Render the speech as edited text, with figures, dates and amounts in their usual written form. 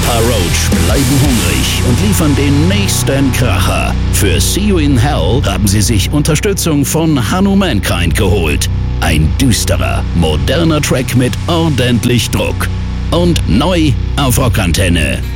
Papa Roach bleiben hungrig und liefern den nächsten Kracher. Für See You in Hell haben sie sich Unterstützung von Hanumankind geholt. Ein düsterer, moderner Track mit ordentlich Druck. Und neu auf Rockantenne.